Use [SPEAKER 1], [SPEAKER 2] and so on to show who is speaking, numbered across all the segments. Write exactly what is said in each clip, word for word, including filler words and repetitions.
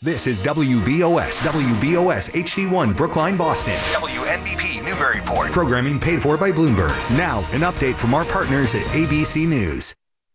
[SPEAKER 1] This is W B O S, W B O S H D one Brookline, Boston. W N B P Newburyport. Programming paid for by Bloomberg. Now, an update from our partners at A B C News.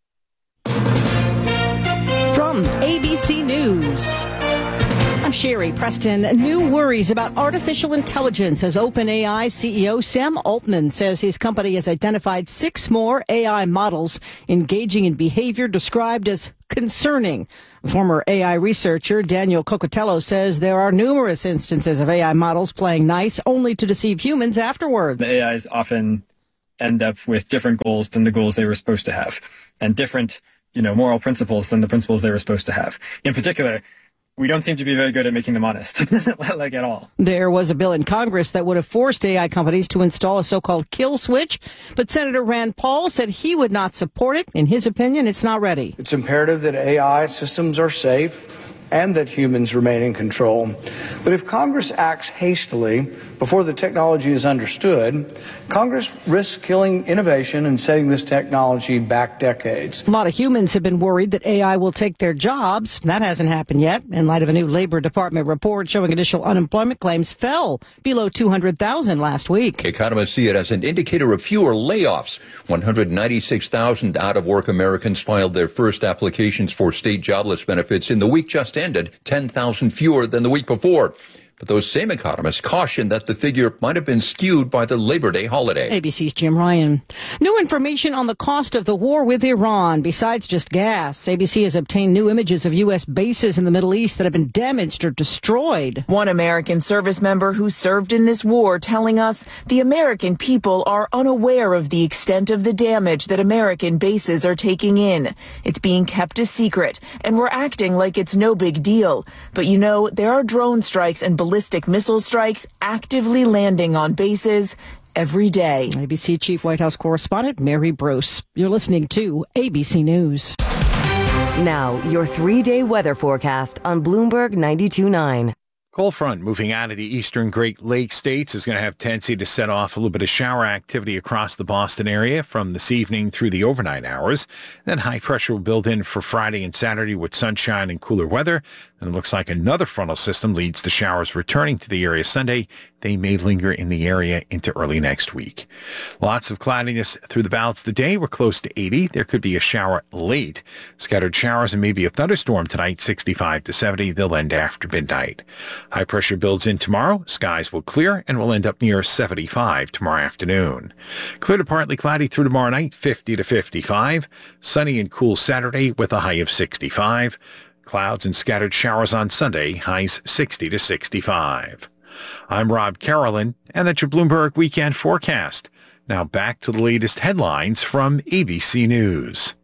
[SPEAKER 2] From A B C News, I'm Sherry Preston. New worries about artificial intelligence as OpenAI C E O Sam Altman says his company has identified six more A I models engaging in behavior described as concerning. Former A I researcher Daniel Cocotello says there are numerous instances of A I models playing nice only to deceive humans afterwards.
[SPEAKER 3] The A Is often end up with different goals than the goals they were supposed to have, and different, you know, moral principles than the principles they were supposed to have. In particular, we don't seem to be very good at making them honest, like at all.
[SPEAKER 2] There was a bill in Congress that would have forced A I companies to install a so-called kill switch, but Senator Rand Paul said he would not support it. In his opinion, it's not ready.
[SPEAKER 4] It's imperative that A I systems are safe and that humans remain in control. But if Congress acts hastily before the technology is understood, Congress risks killing innovation and setting this technology back decades.
[SPEAKER 2] A lot of humans have been worried that A I will take their jobs. That hasn't happened yet, in light of a new Labor Department report showing initial unemployment claims fell below two hundred thousand last week.
[SPEAKER 5] Economists see it as an indicator of fewer layoffs. one hundred ninety-six thousand out-of-work Americans filed their first applications for state jobless benefits in the week just ended, ten thousand fewer than the week before. But those same economists caution that the figure might have been skewed by the Labor Day holiday.
[SPEAKER 2] A B C's Jim Ryan. New information on the cost of the war with Iran, besides just gas. A B C has obtained new images of U S bases in the Middle East that have been damaged or destroyed.
[SPEAKER 6] One American service member who served in this war telling us the American people are unaware of the extent of the damage that American bases are taking in. It's being kept a secret, and we're acting like it's no big deal. But you know, there are drone strikes and ballistic missile strikes actively landing on bases every day.
[SPEAKER 2] A B C Chief White House Correspondent Mary Bruce. You're listening to A B C News.
[SPEAKER 7] Now, your three-day weather forecast on Bloomberg ninety-two point nine.
[SPEAKER 8] Cold front moving out of the eastern Great Lakes states is going to have tendency to set off a little bit of shower activity across the Boston area from this evening through the overnight hours. Then high pressure will build in for Friday and Saturday with sunshine and cooler weather. And it looks like another frontal system leads to showers returning to the area Sunday. They may linger in the area into early next week. Lots of cloudiness through the balance of the day. We're close to eighty. There could be a shower late. Scattered showers and maybe a thunderstorm tonight, sixty-five to seventy. They'll end after midnight. High pressure builds in tomorrow. Skies will clear and will end up near seventy-five tomorrow afternoon. Clear to partly cloudy through tomorrow night, fifty to fifty-five. Sunny and cool Saturday with a high of sixty-five. Clouds and scattered showers on Sunday, highs sixty to sixty-five. I'm Rob Carolyn, and that's your Bloomberg Weekend Forecast. Now back to the latest headlines from A B C News.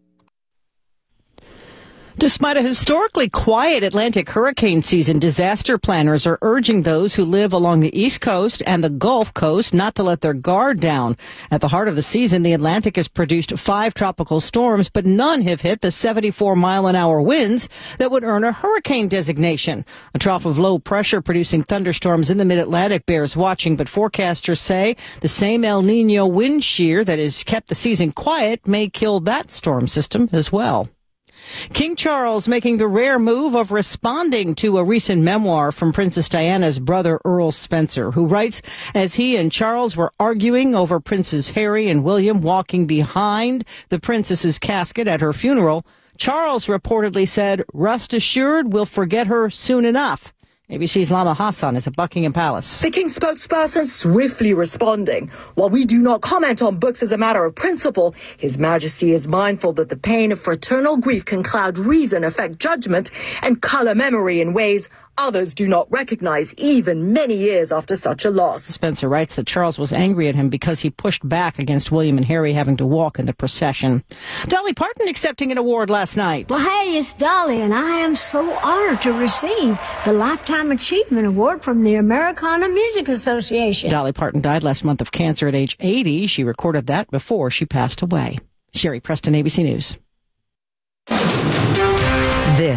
[SPEAKER 2] Despite a historically quiet Atlantic hurricane season, disaster planners are urging those who live along the East Coast and the Gulf Coast not to let their guard down. At the heart of the season, the Atlantic has produced five tropical storms, but none have hit the seventy-four mile an hour winds that would earn a hurricane designation. A trough of low pressure producing thunderstorms in the mid-Atlantic bears watching, but forecasters say the same El Nino wind shear that has kept the season quiet may kill that storm system as well. King Charles making the rare move of responding to a recent memoir from Princess Diana's brother Earl Spencer, who writes, as he and Charles were arguing over Princes Harry and William walking behind the princess's casket at her funeral, Charles reportedly said, "Rest assured we'll forget her soon enough." A B C's Lama Hassan is at Buckingham Palace.
[SPEAKER 9] The King's spokesperson swiftly responding. While we do not comment on books as a matter of principle, His Majesty is mindful that the pain of fraternal grief can cloud reason, affect judgment, and color memory in ways others do not recognize even many years after such a loss.
[SPEAKER 2] Spencer writes that Charles was angry at him because he pushed back against William and Harry having to walk in the procession. Dolly Parton accepting an award last night.
[SPEAKER 10] Well, hey, it's Dolly, and I am so honored to receive the Lifetime Achievement Award from the Americana Music Association.
[SPEAKER 2] Dolly Parton died last month of cancer at age eighty. She recorded that before she passed away. Sherry Preston, A B C News.
[SPEAKER 7] This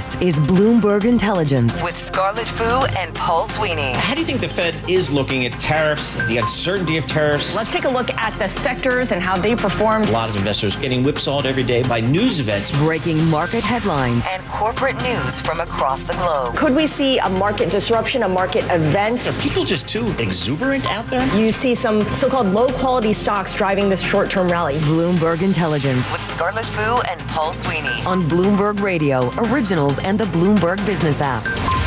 [SPEAKER 7] This is Bloomberg Intelligence with Scarlett Fu and Paul Sweeney.
[SPEAKER 11] How do you think the Fed is looking at tariffs, the uncertainty of tariffs?
[SPEAKER 12] Let's take a look at the sectors and how they performed.
[SPEAKER 11] A lot of investors getting whipsawed every day by news events.
[SPEAKER 7] Breaking market headlines and corporate news from across the globe.
[SPEAKER 12] Could we see a market disruption, a market event?
[SPEAKER 11] Are people just too exuberant out there?
[SPEAKER 12] You see some so-called low-quality stocks driving this short-term rally.
[SPEAKER 7] Bloomberg Intelligence with Scarlett Fu and Paul Sweeney on Bloomberg Radio, Originals, and the Bloomberg Business app.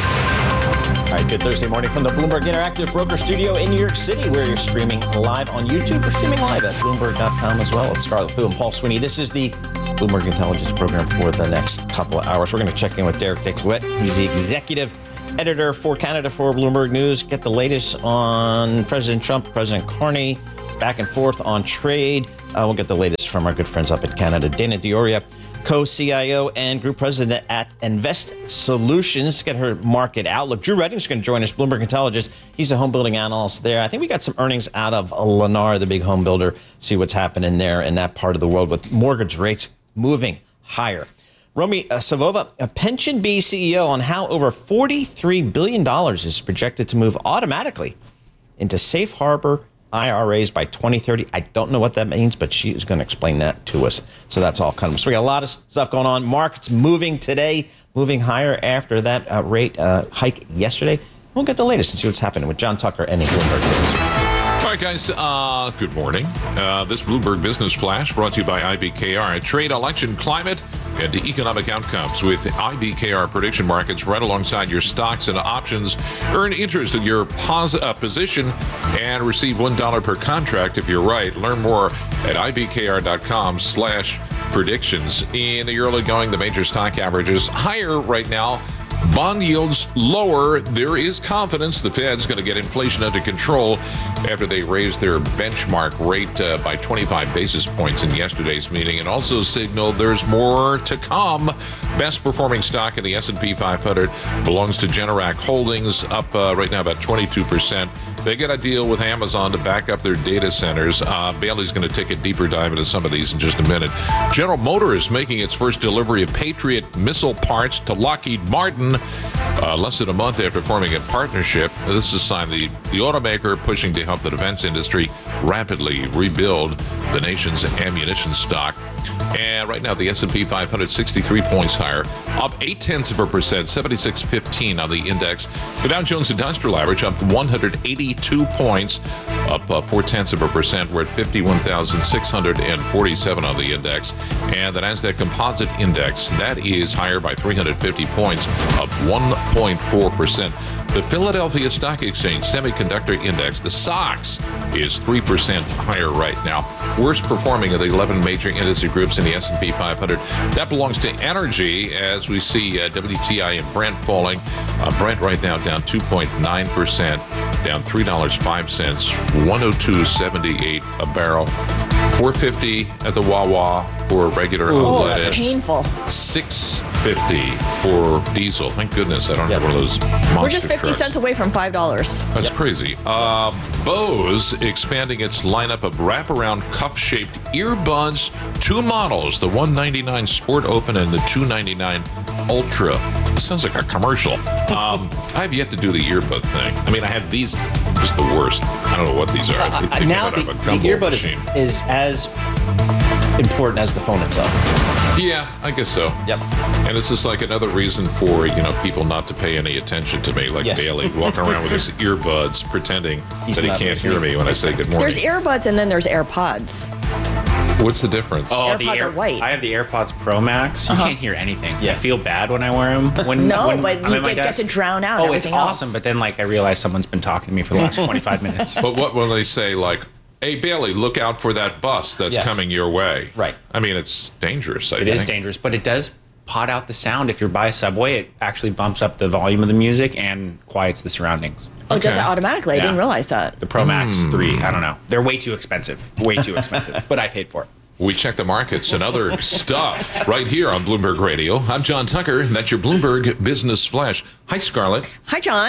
[SPEAKER 11] All right, good Thursday morning from the Bloomberg Interactive Broker Studio in New York City, where you're streaming live on YouTube. We're streaming live at Bloomberg dot com as well. It's Scarlett Fu and Paul Sweeney. This is the Bloomberg Intelligence program for the next couple of hours. We're going to check in with Derek Dickwit. He's the executive editor for Canada for Bloomberg News. Get the latest on President Trump, President Carney, back and forth on trade. Uh, we'll get the latest from our good friends up in Canada. Dana Dioria, co-C I O and group president at Invest Solutions. Get her market outlook. Drew Redding's going to join us, Bloomberg Intelligence. He's a home building analyst there. I think we got some earnings out of Lennar, the big home builder. See what's happening there in that part of the world with mortgage rates moving higher. Romy Savova, a PensionBee C E O, on how over forty-three billion dollars is projected to move automatically into safe harbor I R As by twenty thirty. I don't know what that means, but she is going to explain that to us. So that's all coming. So we got a lot of stuff going on. Markets moving today, moving higher after that uh, rate uh, hike yesterday. We'll get the latest and see what's happening with John Tucker and the Bloomberg Business.
[SPEAKER 13] All right, guys, uh, good morning. Uh, this Bloomberg Business Flash brought to you by I B K R. Trade, election, climate, and economic outcomes with I B K R prediction markets right alongside your stocks and options. Earn interest in your pos- uh, position and receive one dollar per contract if you're right. Learn more at I B K R dot com slash predictions. In the early going, the major stock averages higher right now. Bond yields lower. There is confidence the Fed's going to get inflation under control after they raised their benchmark rate uh, by twenty-five basis points in yesterday's meeting, and also signaled there's more to come. Best performing stock in the S and P five hundred belongs to Generac Holdings, up uh, right now about twenty-two percent. They get a deal with Amazon to back up their data centers. Uh, Bailey's going to take a deeper dive into some of these in just a minute. General Motors is making its first delivery of Patriot missile parts to Lockheed Martin uh, less than a month after forming a partnership. This is a sign the, the automaker pushing to help the defense industry rapidly rebuild the nation's ammunition stock. And right now, the S and P five hundred, sixty-three points higher, up eight tenths of a percent, seventy-six fifteen on the index. The Dow Jones Industrial Average up one hundred eighty-two points, up uh, four tenths of a percent. We're at fifty-one thousand six hundred forty-seven on the index. And the Nasdaq Composite Index, that is higher by three hundred fifty points, up one point four percent. The Philadelphia Stock Exchange Semiconductor Index, the S O X, is three percent higher right now. Worst performing of the eleven major industry groups in the S and P five hundred. That belongs to energy, as we see uh, W T I and Brent falling. Uh, Brent right now down two point nine percent, down three dollars and five cents, one oh two seventy-eight a barrel. four fifty at the Wawa for regular
[SPEAKER 12] Oh,
[SPEAKER 13] unleaded.
[SPEAKER 12] painful.
[SPEAKER 13] six fifty for diesel. Thank goodness I don't have one of those monster
[SPEAKER 12] We're just fifty
[SPEAKER 13] trucks.
[SPEAKER 12] cents away from five dollars.
[SPEAKER 13] That's crazy. Uh, Bose expanding its lineup of wraparound cuff-shaped earbuds. Two models, the one ninety-nine Sport Open and the two ninety-nine Ultra. This sounds like a commercial. Um, I have yet to do the earbud thing. I mean, I have these. Just the worst. I don't know what these are. They
[SPEAKER 11] Uh,
[SPEAKER 13] pick
[SPEAKER 11] now
[SPEAKER 13] them
[SPEAKER 11] the,
[SPEAKER 13] out of a
[SPEAKER 11] the
[SPEAKER 13] gumball
[SPEAKER 11] earbud is,
[SPEAKER 13] machine.
[SPEAKER 11] is as important as the phone itself.
[SPEAKER 13] Yeah, I guess so.
[SPEAKER 11] Yep.
[SPEAKER 13] And it's just like another reason for, you know, people not to pay any attention to me, like
[SPEAKER 11] Yes.
[SPEAKER 13] Bailey walking around with his earbuds pretending
[SPEAKER 11] He's
[SPEAKER 13] that he
[SPEAKER 11] not
[SPEAKER 13] can't
[SPEAKER 11] listening.
[SPEAKER 13] hear me when I say good morning.
[SPEAKER 12] There's earbuds and then there's AirPods.
[SPEAKER 13] What's the difference?
[SPEAKER 14] Oh, the
[SPEAKER 12] AirPods
[SPEAKER 14] Air-
[SPEAKER 12] are white.
[SPEAKER 14] I have the AirPods Pro Max. You
[SPEAKER 12] Uh-huh.
[SPEAKER 14] can't hear anything.
[SPEAKER 11] Yeah.
[SPEAKER 14] I feel bad when I wear them. When,
[SPEAKER 12] No,
[SPEAKER 14] when
[SPEAKER 12] but
[SPEAKER 14] I'm
[SPEAKER 12] you
[SPEAKER 14] at my
[SPEAKER 12] get, get
[SPEAKER 14] desk.
[SPEAKER 12] to drown out
[SPEAKER 14] Oh, it's
[SPEAKER 12] everything else.
[SPEAKER 14] awesome. But then, like, I realize someone's been talking to me for the last twenty-five minutes.
[SPEAKER 13] But what when they say, like, hey, Bailey, look out for that bus that's
[SPEAKER 14] Yes.
[SPEAKER 13] coming your way?
[SPEAKER 11] Right.
[SPEAKER 13] I mean, it's dangerous, I
[SPEAKER 14] It
[SPEAKER 13] think.
[SPEAKER 14] is dangerous, but it does pot out the sound. If you're by a subway, it actually bumps up the volume of the music and quiets the surroundings.
[SPEAKER 12] Oh, it does it
[SPEAKER 13] Okay.
[SPEAKER 12] automatically? I
[SPEAKER 14] Yeah.
[SPEAKER 12] didn't realize that.
[SPEAKER 14] The Pro Max
[SPEAKER 13] Hmm.
[SPEAKER 14] three, I don't know. They're way too expensive. Way too expensive. But I paid for it.
[SPEAKER 13] We check the markets and other stuff right here on Bloomberg Radio. I'm John Tucker, and that's your Bloomberg Business Flash. Hi, Scarlett.
[SPEAKER 12] Hi, John.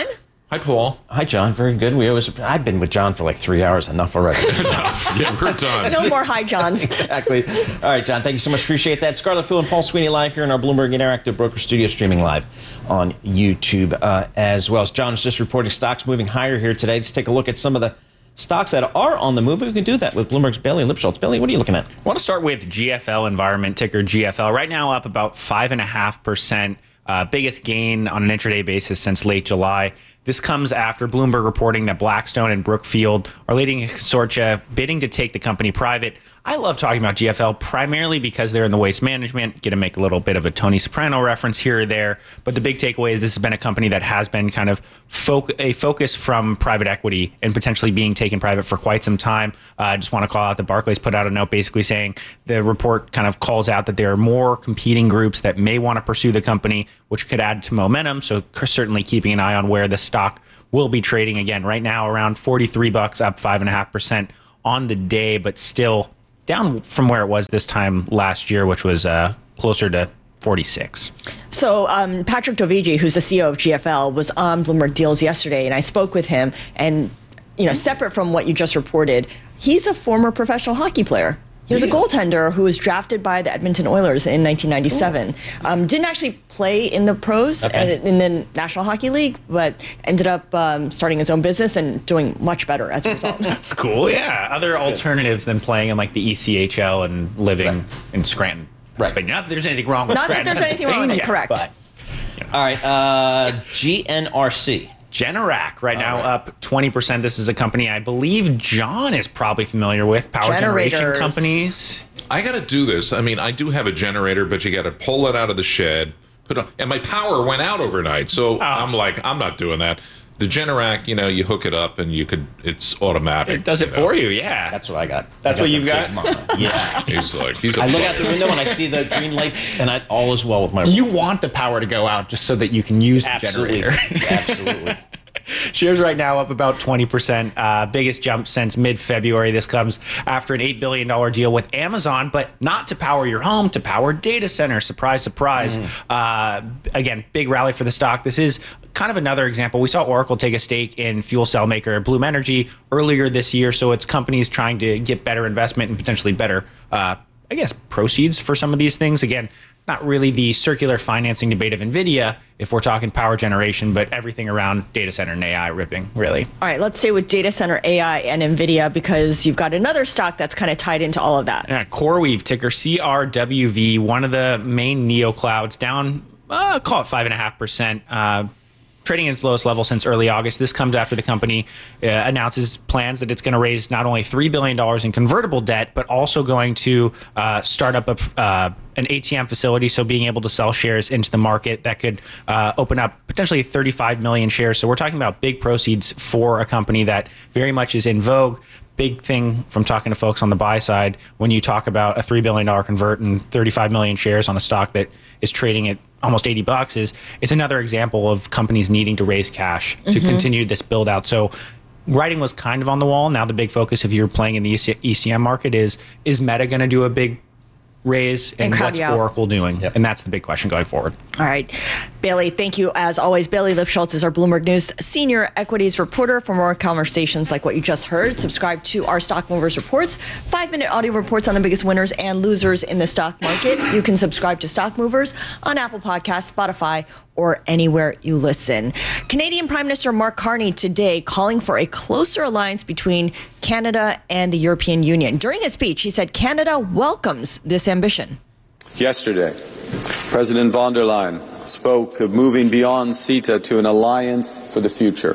[SPEAKER 13] Hi, Paul.
[SPEAKER 11] Hi, John. Very good. We always, I've been with John for like three hours. Enough already.
[SPEAKER 13] Enough. Yeah, we're done.
[SPEAKER 12] No more hi, Johns.
[SPEAKER 11] Exactly. All right, John. Thank you so much. Appreciate that. Scarlet Fu and Paul Sweeney live here in our Bloomberg Interactive Broker Studio, streaming live on YouTube uh, as well. As John was just reporting, stocks moving higher here today. Let's take a look at some of the stocks that are on the move. We can do that with Bloomberg's Bailey Lipschultz. Bailey, what are you looking at?
[SPEAKER 14] I want to start with G F L Environment, ticker G F L. Right now up about five point five percent. Uh, biggest gain on an intraday basis since late July. This comes after Bloomberg reporting that Blackstone and Brookfield are leading a consortia bidding to take the company private. I love talking about G F L primarily because they're in the waste management. Get to make a little bit of a Tony Soprano reference here or there. But the big takeaway is this has been a company that has been kind of foc- a focus from private equity and potentially being taken private for quite some time. I uh, just want to call out that Barclays put out a note basically saying the report kind of calls out that there are more competing groups that may want to pursue the company, which could add to momentum. So certainly keeping an eye on where the stock will be trading again. Right now around forty-three bucks, up five and a half percent on the day, but still down from where it was this time last year, which was uh, closer to forty-six.
[SPEAKER 12] So um, Patrick Dovigi, who's the C E O of G F L, was on Bloomberg Deals yesterday, and I spoke with him. And you know, separate from what you just reported, he's a former professional hockey player. He was a goaltender who was drafted by the Edmonton Oilers in nineteen ninety-seven. Um, didn't actually play in the pros
[SPEAKER 11] Okay.
[SPEAKER 12] and in the National Hockey League, but ended up um, starting his own business and doing much better as a result.
[SPEAKER 14] That's cool. Yeah. Other alternatives than playing in like the E C H L and living
[SPEAKER 11] Right.
[SPEAKER 14] in Scranton.
[SPEAKER 11] Right.
[SPEAKER 14] Pennsylvania. Not that there's anything wrong with
[SPEAKER 12] Not that
[SPEAKER 14] Scranton.
[SPEAKER 12] there's anything wrong with it,
[SPEAKER 14] Pennsylvania,
[SPEAKER 12] correct.
[SPEAKER 14] but
[SPEAKER 11] All right, uh, G N R C.
[SPEAKER 14] Generac right now
[SPEAKER 11] right.
[SPEAKER 14] up twenty percent. This is a company I believe John is probably familiar with. Power generation
[SPEAKER 12] Generators.
[SPEAKER 14] companies.
[SPEAKER 13] I got to do this. I mean, I do have a generator, but you got to pull it out of the shed, put on, and my power went out overnight. So I'm like, I'm not doing that. The Generac, you know, you hook it up and you could, it's automatic.
[SPEAKER 14] It does it
[SPEAKER 13] you
[SPEAKER 14] for
[SPEAKER 13] know.
[SPEAKER 14] you, yeah.
[SPEAKER 11] That's what I got.
[SPEAKER 14] That's
[SPEAKER 11] I
[SPEAKER 14] what
[SPEAKER 11] the
[SPEAKER 14] you've got?
[SPEAKER 11] big mama. Yeah.
[SPEAKER 13] He's like, he's a
[SPEAKER 11] I look out the window and I see the green light, and I, all is well with my.
[SPEAKER 14] You want the power to go out just so that you can use the
[SPEAKER 11] Absolutely.
[SPEAKER 14] generator.
[SPEAKER 11] Absolutely.
[SPEAKER 14] Shares right now up about twenty percent. Uh, biggest jump since mid-February. This comes after an eight billion dollars deal with Amazon, but not to power your home, to power data centers. Surprise, surprise. Mm. Uh, again, big rally for the stock. This is kind of another example. We saw Oracle take a stake in fuel cell maker Bloom Energy earlier this year. So it's companies trying to get better investment and potentially better, uh, I guess, proceeds for some of these things. Again, not really the circular financing debate of NVIDIA if we're talking power generation, but everything around data center and A I ripping, really.
[SPEAKER 12] All right, let's stay with data center, A I, and NVIDIA because you've got another stock that's kind of tied into all of that.
[SPEAKER 14] Yeah, CoreWeave, ticker C R W V, one of the main neo clouds, down, uh, call it five point five percent. Uh, trading at its lowest level since early August. This comes after the company uh, announces plans that it's going to raise not only three billion dollars in convertible debt, but also going to uh, start up a, uh, an A T M facility, so being able to sell shares into the market that could uh, open up potentially thirty-five million shares. So we're talking about big proceeds for a company that very much is in vogue. Big thing from talking to folks on the buy side when you talk about a three billion dollars convert and thirty-five million shares on a stock that is trading at almost eighty bucks is it's another example of companies needing to raise cash to mm-hmm. continue this build out. So writing was kind of on the wall. Now the big focus, if you're playing in the E C M market, is is Meta going to do a big raise, and, and what's Oracle doing? Yep. And that's the big question going forward.
[SPEAKER 12] All right. Bailey, thank you as always. Bailey Lipschultz is our Bloomberg News senior equities reporter. For more conversations like what you just heard, subscribe to our Stock Movers Reports, five-minute audio reports on the biggest winners and losers in the stock market. You can subscribe to Stock Movers on Apple Podcasts, Spotify, or anywhere you listen. Canadian Prime Minister Mark Carney today calling for a closer alliance between Canada and the European Union. During his speech, he said Canada welcomes this ambition.
[SPEAKER 15] Yesterday, President von der Leyen spoke of moving beyond CETA to an alliance for the future,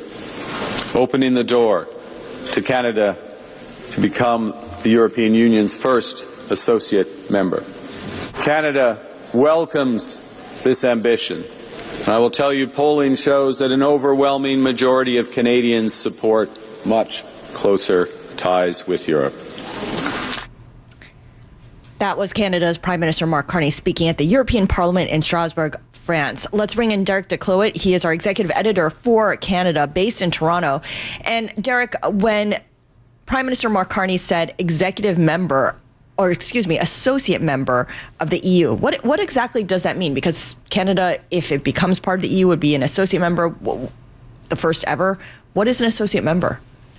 [SPEAKER 15] opening the door to Canada to become the European Union's first associate member. Canada welcomes this ambition. And I will tell you, polling shows that an overwhelming majority of Canadians support much closer ties with Europe.
[SPEAKER 12] That was Canada's Prime Minister Mark Carney speaking at the European Parliament in Strasbourg, France. Let's bring in Derek DeCloet. He is our executive editor for Canada, based in Toronto. And Derek, when Prime Minister Mark Carney said executive member, or excuse me, associate member of the E U, what what exactly does that mean? Because Canada, if it becomes part of the E U, would be an associate member. the first ever. What is an associate member?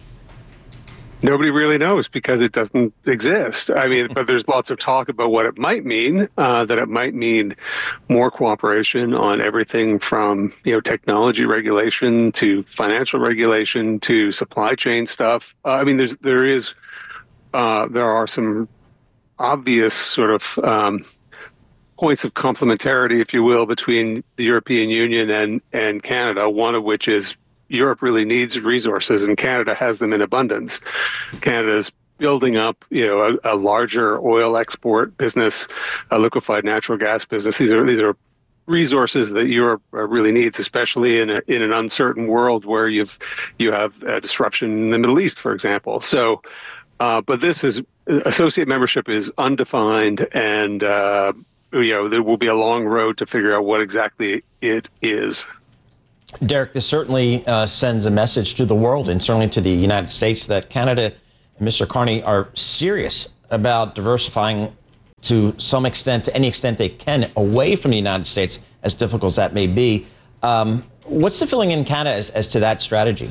[SPEAKER 16] Nobody really knows because it doesn't exist. I mean, but there's lots of talk about what it might mean, uh, that it might mean more cooperation on everything from, you know, technology regulation to financial regulation to supply chain stuff. Uh, I mean, there's, there is, uh, there are some obvious sort of um, points of complementarity, if you will, between the European Union and, and Canada, one of which is Europe really needs resources, and Canada has them in abundance. Canada is building up, you know, a, a larger oil export business, a liquefied natural gas business. These are these are resources that Europe really needs, especially in a, in an uncertain world where you've you have a disruption in the Middle East, for example. So, uh, but this is associate membership is undefined, and uh, you know there will be a long road to figure out what exactly it is.
[SPEAKER 11] Derek, this certainly uh, sends a message to the world and certainly to the United States that Canada and Mister Carney are serious about diversifying to some extent, to any extent they can, away from the United States, as difficult as that may be. Um, what's the feeling in Canada as, as to that strategy?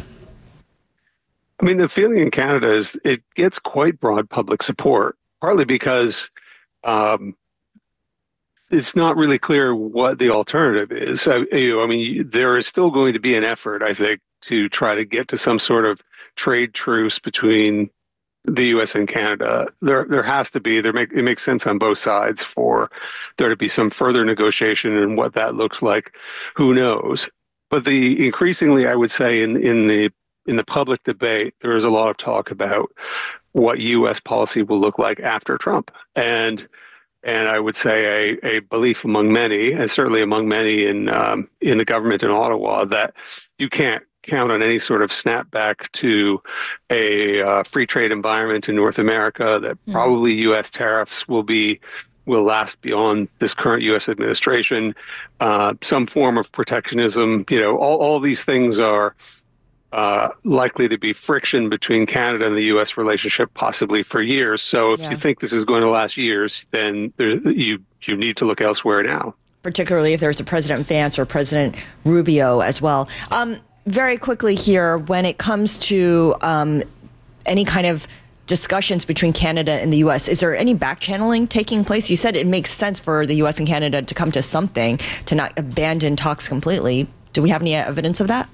[SPEAKER 16] I mean, the feeling in Canada is it gets quite broad public support, partly because um, it's not really clear what the alternative is. I, you know, I mean, there is still going to be an effort, I think, to try to get to some sort of trade truce between the U S and Canada. There, there has to be. There make it makes sense on both sides for there to be some further negotiation, and what that looks like, who knows? But the increasingly, I would say, in in the in the public debate, there is a lot of talk about what U S policy will look like after Trump, and. And I would say a, a belief among many, and certainly among many in um, in the government in Ottawa, that you can't count on any sort of snapback to a uh, free trade environment in North America, that mm. probably U S tariffs will be will last beyond this current U S administration, uh, some form of protectionism. You know, all, all these things are Uh, likely to be friction between Canada and the U S relationship, possibly for years. So if yeah. you think this is going to last years, then there, you you need to look elsewhere now.
[SPEAKER 12] Particularly if there's a President Vance or President Rubio as well. Um, very quickly here, when it comes to um, any kind of discussions between Canada and the U S, is there any back channeling taking place? You said it makes sense for the U S and Canada to come to something, to not abandon talks completely. Do we have any evidence of that?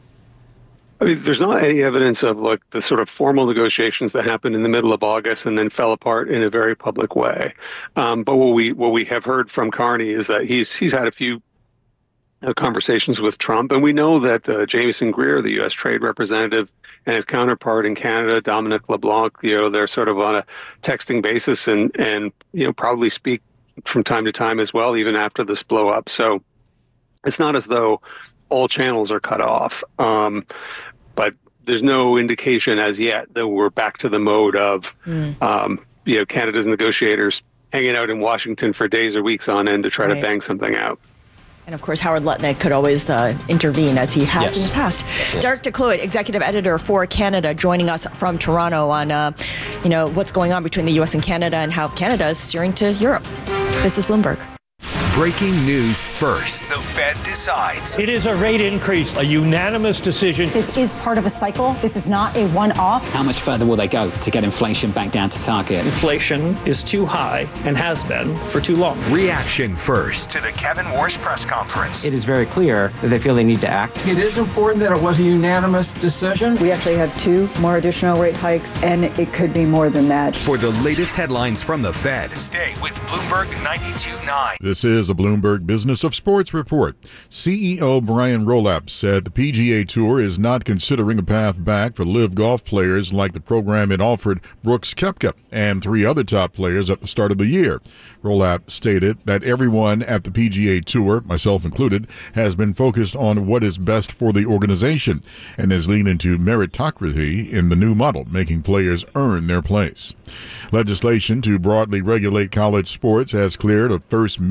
[SPEAKER 16] I mean, there's not any evidence of like the sort of formal negotiations that happened in the middle of August and then fell apart in a very public way. Um, but what we what we have heard from Carney is that he's he's had a few uh, conversations with Trump, and we know that uh, Jamieson Greer, the U S Trade Representative, and his counterpart in Canada, Dominic LeBlanc, you know, they're sort of on a texting basis, and and you know probably speak from time to time as well, even after this blow up. So it's not as though all channels are cut off. Um, but there's no indication as yet that we're back to the mode of, mm. um, you know, Canada's negotiators hanging out in Washington for days or weeks on end to try right. to bang something out.
[SPEAKER 12] And of course, Howard Lutnick could always uh, intervene, as he has yes. in the past. Yes. Derek DeCloet, executive editor for Canada, joining us from Toronto on, uh, you know, what's going on between the U S and Canada and how Canada is steering to Europe. This is Bloomberg.
[SPEAKER 1] Breaking news first. The Fed decides.
[SPEAKER 17] It is a rate increase, a unanimous decision.
[SPEAKER 18] This is part of a cycle. This is not a one-off.
[SPEAKER 19] How much further will they go to get inflation back down to target?
[SPEAKER 17] Inflation is too high and has been for too long.
[SPEAKER 1] Reaction first to the Kevin Warsh press conference.
[SPEAKER 20] It is very clear that they feel they need to act.
[SPEAKER 21] It is important that it was a unanimous decision.
[SPEAKER 22] We actually have two more additional rate hikes, and it could be more than that.
[SPEAKER 1] For the latest headlines from the Fed, stay with Bloomberg ninety-two point nine.
[SPEAKER 23] This is a Bloomberg Business of Sports report. C E O Brian Rolapp said the P G A Tour is not considering a path back for LIV Golf players like the program it offered Brooks Koepka and three other top players at the start of the year. Rolapp stated that everyone at the P G A Tour, myself included, has been focused on what is best for the organization and has leaned into meritocracy in the new model, making players earn their place. Legislation to broadly regulate college sports has cleared a first major hurdle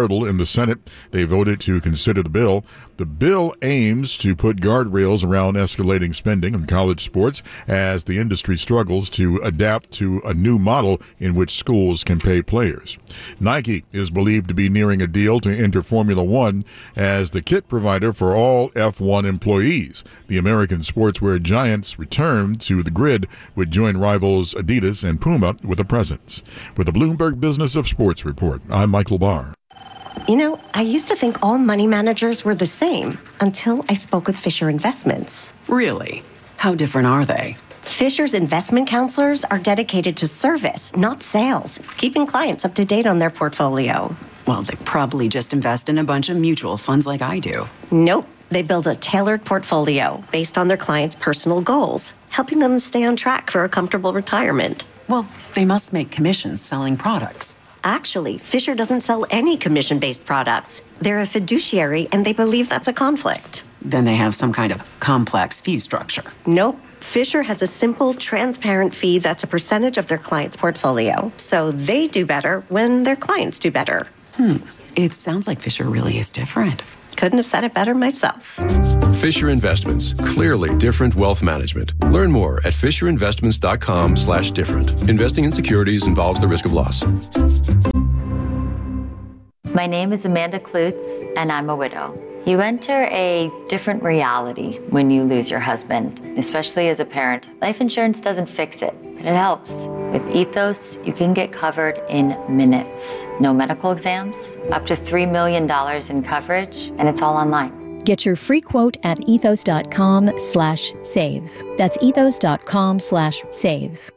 [SPEAKER 23] hurdle in the Senate. They voted to consider the bill. The bill aims to put guardrails around escalating spending in college sports as the industry struggles to adapt to a new model in which schools can pay players. Nike is believed to be nearing a deal to enter Formula One as the kit provider for all F one employees. The American sportswear giants return to the grid would join rivals Adidas and Puma with a presence. With the Bloomberg Business of Sports report, I'm Michael Barr.
[SPEAKER 3] You know, I used to think all money managers were the same until I spoke with Fisher Investments.
[SPEAKER 4] Really? How different are they?
[SPEAKER 3] Fisher's investment counselors are dedicated to service, not sales, keeping clients up to date on their portfolio.
[SPEAKER 4] Well, they probably just invest in a bunch of mutual funds like I do.
[SPEAKER 3] Nope. They build a tailored portfolio based on their clients' personal goals, helping them stay on track for a comfortable retirement.
[SPEAKER 4] Well, they must make commissions selling products.
[SPEAKER 3] Actually, Fisher doesn't sell any commission-based products. They're a fiduciary, and they believe that's a conflict.
[SPEAKER 4] Then they have some kind of complex fee structure.
[SPEAKER 3] Nope. Fisher has a simple, transparent fee that's a percentage of their client's portfolio. So they do better when their clients do better.
[SPEAKER 4] Hmm. It sounds like Fisher really is different.
[SPEAKER 3] Couldn't have said it better myself.
[SPEAKER 5] Fisher Investments. Clearly different wealth management. Learn more at fisherinvestments.com slash different. Investing in securities involves the risk of loss.
[SPEAKER 24] My name is Amanda Klutz, and I'm a widow. You enter a different reality when you lose your husband, especially as a parent. Life insurance doesn't fix it, but it helps. With Ethos, you can get covered in minutes. No medical exams, up to three million dollars in coverage, and it's all online.
[SPEAKER 25] Get your free quote at ethos.com slash save. That's ethos.com slash save.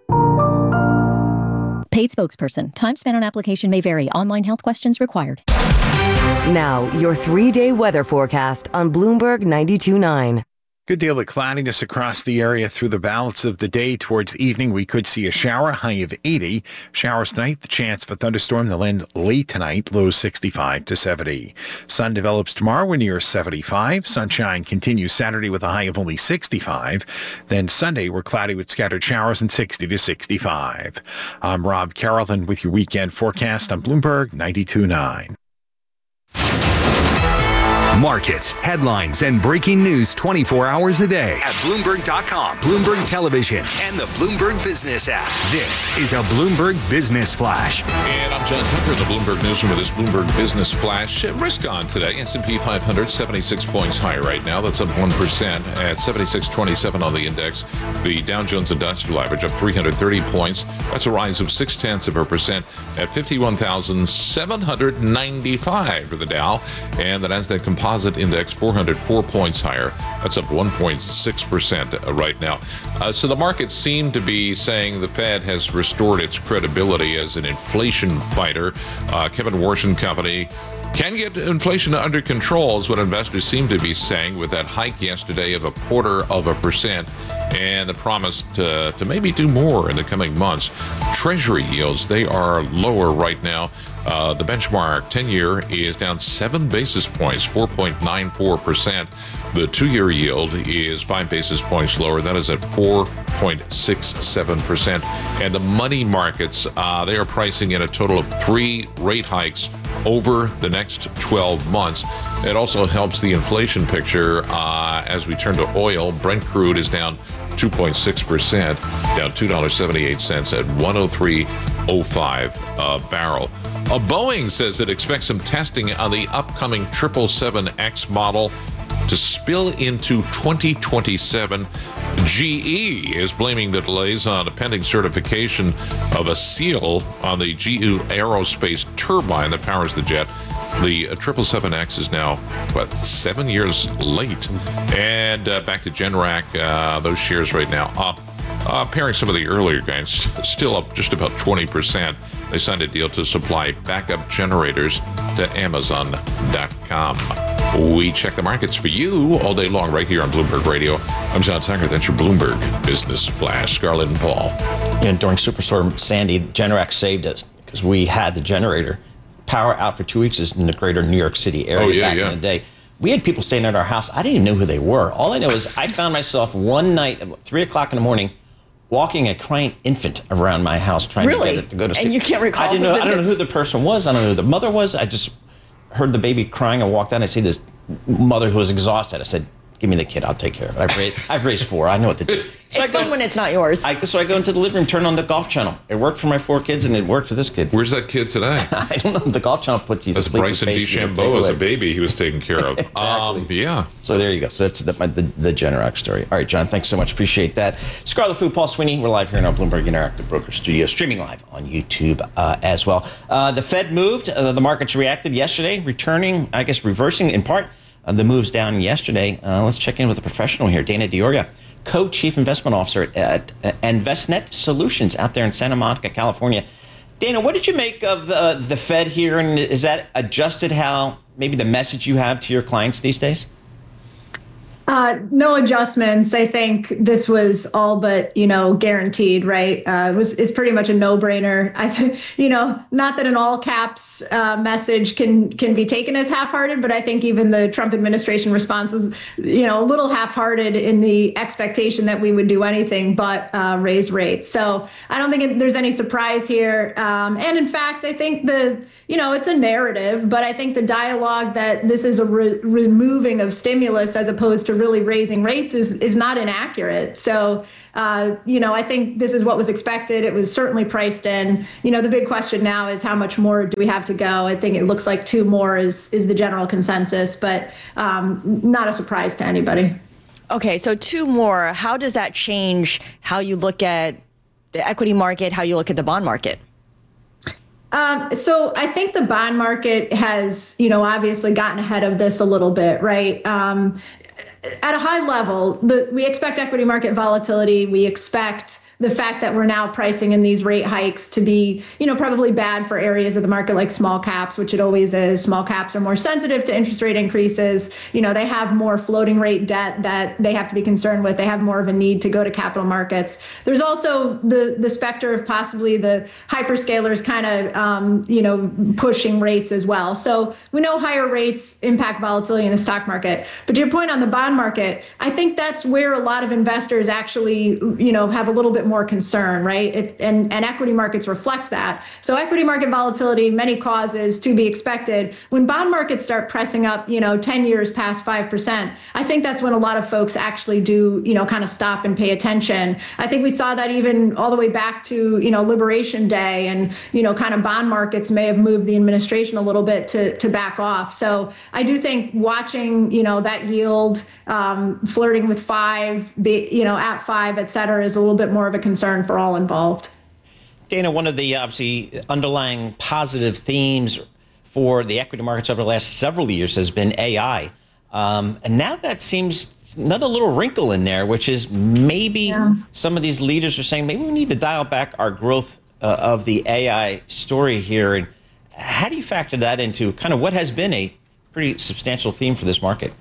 [SPEAKER 25] Paid spokesperson. Time spent on application may vary. Online health questions required.
[SPEAKER 7] Now, your three-day weather forecast on Bloomberg ninety-two point nine.
[SPEAKER 8] Good deal of cloudiness across the area through the balance of the day. Towards evening, we could see a shower, high of eighty. Showers tonight, the chance of a thunderstorm. They'll end late tonight, lows sixty-five to seventy. Sun develops tomorrow, we're near seventy-five. Sunshine continues Saturday with a high of only sixty-five. Then Sunday, we're cloudy with scattered showers and sixty to sixty-five. I'm Rob Carrollton with your weekend forecast on Bloomberg ninety-two point nine.
[SPEAKER 1] Markets, headlines, and breaking news twenty-four hours a day at Bloomberg dot com, Bloomberg Television, and the Bloomberg Business app. This is a Bloomberg Business Flash.
[SPEAKER 13] And I'm John Tucker, the Bloomberg Newsroom with this Bloomberg Business Flash. Risk on today. S and P five hundred, seventy-six points higher right now. That's up one percent at seventy-six twenty-seven on the index. The Dow Jones Industrial Average up three hundred thirty points. That's a rise of six tenths of a percent at fifty-one thousand seven hundred ninety-five for the Dow. And the Nasdaq Composite Composite Index four hundred four points higher. That's up one point six percent right now. Uh, so the markets seem to be saying the Fed has restored its credibility as an inflation fighter. Uh, Kevin Warsh and Company can get inflation under control is what investors seem to be saying with that hike yesterday of a quarter of a percent and the promise to, to maybe do more in the coming months. Treasury yields, they are lower right now. Uh, the benchmark ten-year is down seven basis points, four point nine four percent. The two-year yield is five basis points lower. That is at four point six seven percent. And the money markets, uh, they are pricing in a total of three rate hikes over the next twelve months. It also helps the inflation picture uh, as we turn to oil. Brent crude is down two point six percent, down two dollars and seventy-eight cents at one oh three oh five a barrel. Uh, Boeing says it expects some testing on the upcoming triple seven X model to spill into twenty twenty-seven. G E is blaming the delays on a pending certification of a seal on the G E Aerospace turbine that powers the jet. The triple seven X is now, what, seven years late. And uh, back to Generac, uh, those shares right now up. Uh, pairing some of the earlier gains, still up just about twenty percent. They signed a deal to supply backup generators to Amazon dot com. We check the markets for you all day long right here on Bloomberg Radio. I'm John Tucker. That's your Bloomberg Business Flash. Scarlett and Paul.
[SPEAKER 11] And during Superstorm Sandy, Generac saved us because we had the generator power out for two weeks in the greater New York City area
[SPEAKER 13] oh, yeah,
[SPEAKER 11] back
[SPEAKER 13] yeah.
[SPEAKER 11] in the day. We had people staying at our house. I didn't even know who they were. All I know is I found myself one night at three o'clock in the morning walking a crying infant around my house trying
[SPEAKER 12] really?
[SPEAKER 11] to get it to go to sleep.
[SPEAKER 12] And you can't recall
[SPEAKER 11] I didn't know. I don't know who the person was. I don't know who the mother was. I just heard the baby crying and walked out. I see this mother who was exhausted. I said, give me the kid. I'll take care of it. I've raised, I've raised four. I know what to do. So
[SPEAKER 12] it's
[SPEAKER 11] I go,
[SPEAKER 12] fun when it's not yours.
[SPEAKER 11] I, so I go into the living room, turn on the Golf Channel. It worked for my four kids, and it worked for this kid.
[SPEAKER 13] Where's that kid today?
[SPEAKER 11] I don't know. The Golf Channel put you to
[SPEAKER 13] That's
[SPEAKER 11] sleep.
[SPEAKER 13] Bryson DeChambeau as a baby he was taken care of.
[SPEAKER 11] Exactly.
[SPEAKER 13] Um, yeah.
[SPEAKER 11] So there you go. So that's the, the, the Generac story. All right, John, thanks so much. Appreciate that. Scarlet Fu, Paul Sweeney. We're live here in our Bloomberg Interactive Broker Studio, streaming live on YouTube uh, as well. Uh, the Fed moved. Uh, the markets reacted yesterday, returning, I guess, reversing in part uh, the moves down yesterday. Uh, let's check in with a professional here, Dana Diorga, Co-Chief Investment Officer at uh, InvestNet Solutions out there in Santa Monica, California. Dana, what did you make of the, the Fed here, and is that adjusted how maybe the message you have to your clients these days?
[SPEAKER 2] Uh, no adjustments. I think this was all but, you know, guaranteed, right? Uh, it was, it's pretty much a no-brainer. I think, you know, not that an all caps uh, message can can be taken as half-hearted, but I think even the Trump administration response was, you know, a little half-hearted in the expectation that we would do anything but uh, raise rates. So I don't think it, there's any surprise here. Um, and in fact, I think the, you know, it's a narrative, but I think the dialogue that this is a re- removing of stimulus as opposed to really raising rates is is not inaccurate. So, uh, you know, I think this is what was expected. It was certainly priced in. You know, the big question now is how much more do we have to go? I think it looks like two more is is the general consensus, but um, not a surprise to anybody.
[SPEAKER 12] Okay, so two more. How does that change how you look at the equity market, how you look at the bond market?
[SPEAKER 2] Um, so I think the bond market has, you know, obviously gotten ahead of this a little bit, right? Um, at a high level, the, we expect equity market volatility. We expect the fact that we're now pricing in these rate hikes to be, you know, probably bad for areas of the market like small caps, which it always is. Small caps are more sensitive to interest rate increases. You know, they have more floating rate debt that they have to be concerned with. They have more of a need to go to capital markets. There's also the the specter of possibly the hyperscalers kind of, um, you know, pushing rates as well. So we know higher rates impact volatility in the stock market. But to your point on the bond market, I think that's where a lot of investors actually, you know, have a little bit more concern, right? It, and, and equity markets reflect that. So equity market volatility, many causes to be expected. When bond markets start pressing up, you know, ten years past five percent, I think that's when a lot of folks actually do, you know, kind of stop and pay attention. I think we saw that even all the way back to, you know, Liberation Day, and, you know, kind of bond markets may have moved the administration a little bit to, to back off. So I do think watching, you know, that yield um, flirting with five, be, you know, at five, et cetera, is a little bit more of a concern for all involved.
[SPEAKER 11] Dana, one of the obviously underlying positive themes for the equity markets over the last several years has been A I. Um, and now that seems another little wrinkle in there, which is maybe yeah. some of these leaders are saying maybe we need to dial back our growth uh, of the A I story here. And how do you factor that into kind of what has been a pretty substantial theme for this market?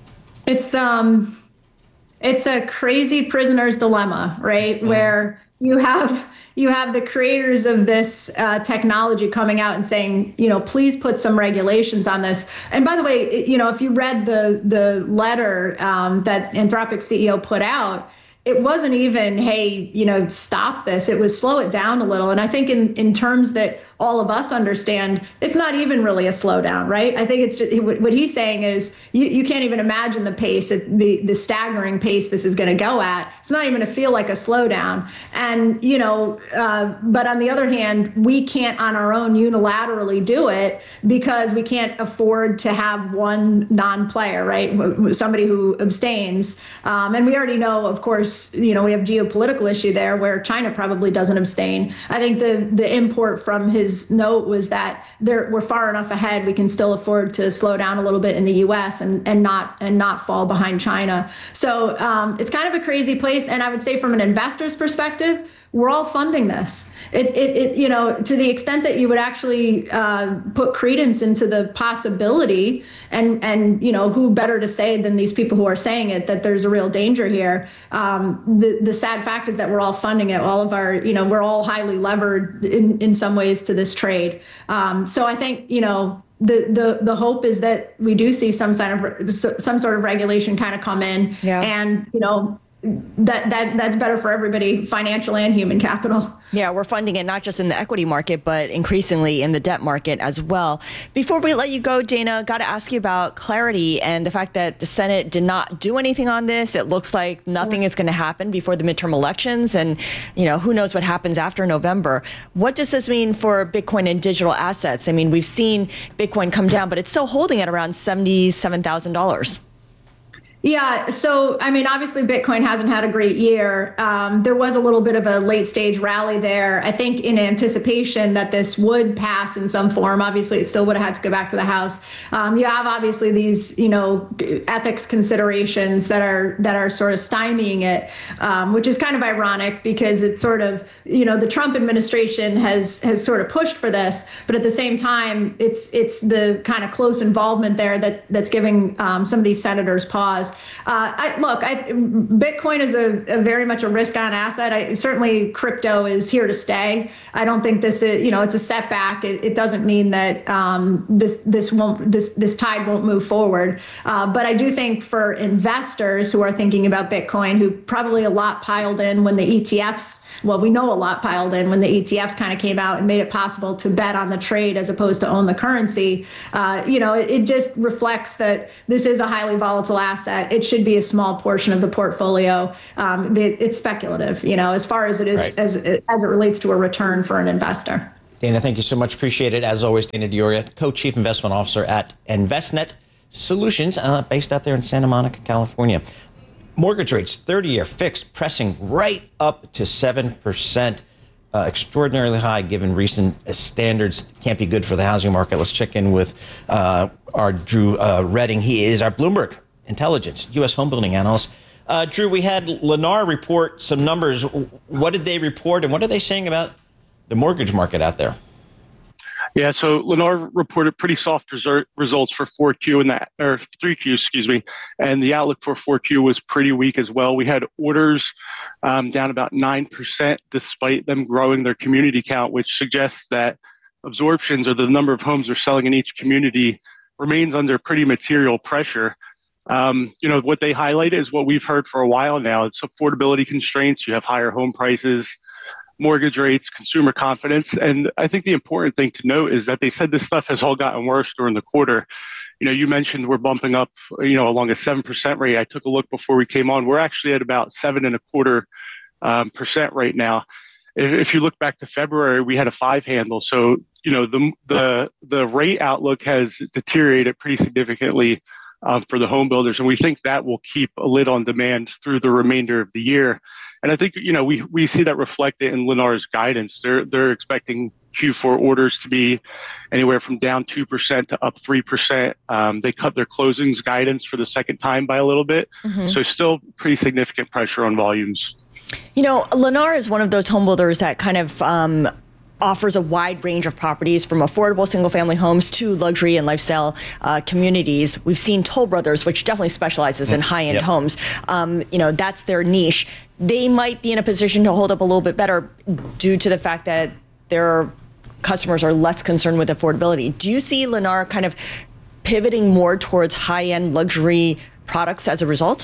[SPEAKER 2] It's um, it's a crazy prisoner's dilemma, right? Mm. Where you have you have the creators of this uh, technology coming out and saying, you know, please put some regulations on this. And by the way, you know, if you read the the letter um, that Anthropic C E O put out, it wasn't even, hey, you know, stop this. It was slow it down a little. And I think in, in terms that all of us understand, it's not even really a slowdown, right? I think it's just what he's saying is you, you can't even imagine the pace, the the staggering pace this is going to go at. It's not even going to feel like a slowdown. And, you know, uh, but on the other hand, we can't on our own unilaterally do it because we can't afford to have one non-player, right? Somebody who abstains. Um, and we already know, of course, you know, we have geopolitical issue there where China probably doesn't abstain. I think the the import from his note was that there, we're far enough ahead we can still afford to slow down a little bit in the U S and and not and not fall behind China. So um, it's kind of a crazy place. And I would say from an investor's perspective, we're all funding this. It, it, it, you know, to the extent that you would actually uh, put credence into the possibility, and and you know, who better to say than these people who are saying it that there's a real danger here. Um, the the sad fact is that we're all funding it. All of our, you know, we're all highly levered in in some ways to this trade. Um, so I think, you know, the the the hope is that we do see some sign of some sort of regulation kind of come in, yeah. and you know. that that that's better for everybody, financial and human capital.
[SPEAKER 12] Yeah, we're funding it not just in the equity market, but increasingly in the debt market as well. Before we let you go, Dana, got to ask you about clarity and the fact that the Senate did not do anything on this. It looks like nothing is going to happen before the midterm elections, and you know, who knows what happens after November. What does this mean for Bitcoin and digital assets? I mean, we've seen Bitcoin come down, but it's still holding at around seventy-seven thousand dollars.
[SPEAKER 2] Yeah, so I mean, obviously Bitcoin hasn't had a great year. Um, there was a little bit of a late stage rally there, I think in anticipation that this would pass in some form. Obviously, it still would have had to go back to the House. Um, you have obviously these, you know, ethics considerations that are that are sort of stymieing it, um, which is kind of ironic because it's sort of, you know, the Trump administration has has sort of pushed for this, but at the same time, it's it's the kind of close involvement there that that's giving um, some of these senators pause. Uh, I, look, I, Bitcoin is a, a very much a risk-on asset. I, certainly, crypto is here to stay. I don't think this is, you know, it's a setback. It, it doesn't mean that um, this this won't this this tide won't move forward. Uh, but I do think for investors who are thinking about Bitcoin, who probably a lot piled in when the E T Fs, well, we know a lot piled in when the E T Fs kind of came out and made it possible to bet on the trade as opposed to own the currency. Uh, you know, it, it just reflects that this is a highly volatile asset. It should be a small portion of the portfolio. Um, it, it's speculative, you know, as far as it is
[SPEAKER 11] Right.
[SPEAKER 2] as as it relates to a return for an investor.
[SPEAKER 11] Dana, thank you so much. Appreciate it. As always, Dana Dioria, Co-Chief Investment Officer at InvestNet Solutions, uh, based out there in Santa Monica, California. Mortgage rates, thirty-year fixed, pressing right up to seven percent. Uh, extraordinarily high given recent standards. Can't be good for the housing market. Let's check in with uh, our Drew uh, Redding. He is our Bloomberg Intelligence U S home building analyst. Uh, Drew, we had Lennar report some numbers. What did they report, and what are they saying about the mortgage market out there?
[SPEAKER 6] Yeah, so Lennar reported pretty soft result, results for four Q and that, or three Q, excuse me, and the outlook for four Q was pretty weak as well. We had orders um, down about nine percent, despite them growing their community count, which suggests that absorptions, or the number of homes they're selling in each community, remains under pretty material pressure. Um, you know, what they highlight is what we've heard for a while now. It's affordability constraints. You have higher home prices, mortgage rates, consumer confidence. And I think the important thing to note is that they said this stuff has all gotten worse during the quarter. You know, you mentioned we're bumping up, you know, along a seven percent rate. I took a look before we came on. We're actually at about seven and a quarter um, percent right now. If, if you look back to February, we had a five handle. So, you know, the the the rate outlook has deteriorated pretty significantly Um, for the home builders. And we think that will keep a lid on demand through the remainder of the year. And I think, you know, we we see that reflected in Lennar's guidance. They're they're expecting Q four orders to be anywhere from down two percent to up three percent. Um, they cut their closings guidance for the second time by a little bit. Mm-hmm. So still pretty significant pressure on volumes.
[SPEAKER 12] You know, Lennar is one of those home builders that kind of um, offers a wide range of properties, from affordable single-family homes to luxury and lifestyle uh, communities. We've seen Toll Brothers, which definitely specializes in high-end yep. homes. Um, you know, that's their niche. They might be in a position to hold up a little bit better due to the fact that their customers are less concerned with affordability. Do you see Lennar kind of pivoting more towards high-end luxury products as a result?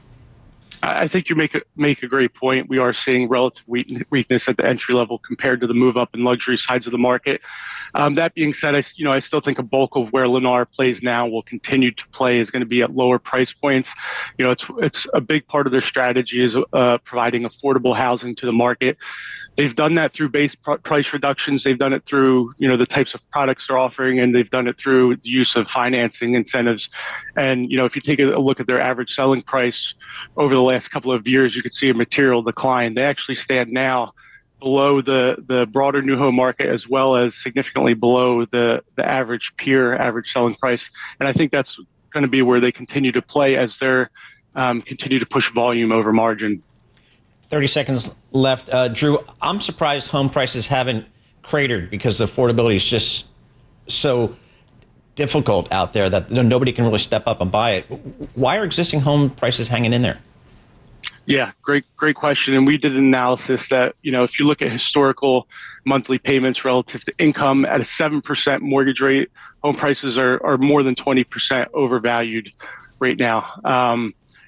[SPEAKER 6] I think you make a, make a great point. We are seeing relative weakness at the entry level compared to the move up in luxury sides of the market. Um, that being said, I, you know, I still think a bulk of where Lennar plays now will continue to play is going to be at lower price points. You know, it's it's a big part of their strategy is uh, providing affordable housing to the market. They've done that through base pr- price reductions. They've done it through, you know, the types of products they're offering, and they've done it through the use of financing incentives. And, you know, if you take a look at their average selling price over the last couple of years, you could see a material decline. They actually stand now below the, the broader new home market, as well as significantly below the, the average peer average selling price. And I think that's going to be where they continue to play as they're um, continue to push volume over margin.
[SPEAKER 11] thirty seconds left. Uh, Drew, I'm surprised home prices haven't cratered because the affordability is just so difficult out there that nobody can really step up and buy it. Why are existing home prices hanging in there?
[SPEAKER 6] Yeah, great, great question. And we did an analysis that, you know, if you look at historical monthly payments relative to income at a seven percent mortgage rate, home prices are, are more than twenty percent overvalued right now. Um,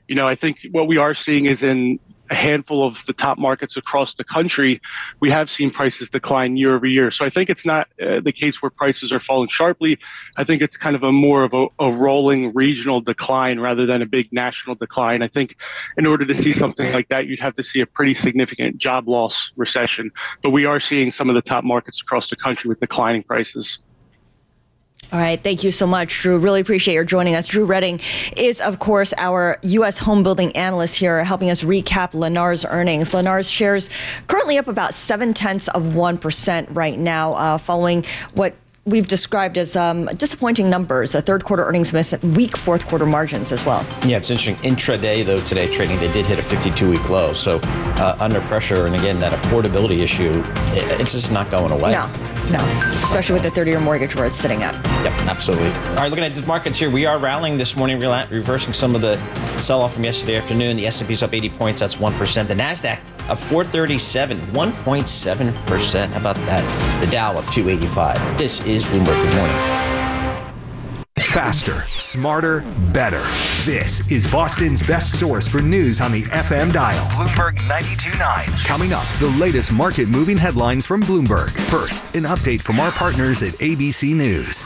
[SPEAKER 6] you know, I think what we are seeing is in a handful of the top markets across the country, we have seen prices decline year over year. So I think it's not uh, the case where prices are falling sharply. I think it's kind of a more of a, a rolling regional decline rather than a big national decline. I think in order to see something like that, you'd have to see a pretty significant job loss recession. But we are seeing some of the top markets across the country with declining prices.
[SPEAKER 12] All right. Thank you so much, Drew. Really appreciate your joining us. Drew Redding is, of course, our U S home building analyst here, helping us recap Lennar's earnings. Lennar's shares currently up about seven tenths of one percent right now, uh, following what we've described as um, disappointing numbers, a third quarter earnings miss, and weak fourth quarter margins as well.
[SPEAKER 11] Yeah, it's interesting. Intraday, though, today trading, they did hit a fifty-two week low. So uh, under pressure, and again, that affordability issue, it, it's just not going away.
[SPEAKER 12] No, no, especially with the thirty-year mortgage where it's sitting at.
[SPEAKER 11] Yep, absolutely. All right, looking at the markets here, we are rallying this morning, reversing some of the sell-off from yesterday afternoon. The S and P's up eighty points, that's one percent. The NASDAQ up four thirty-seven, one point seven percent. How about that? The Dow up two eighty-five. This is Bloomberg. Good morning.
[SPEAKER 1] Faster, smarter, better. This is Boston's best source for news on the F M dial. Bloomberg ninety-two point nine. Coming up, the latest market-moving headlines from Bloomberg. First, an update from our partners at A B C News.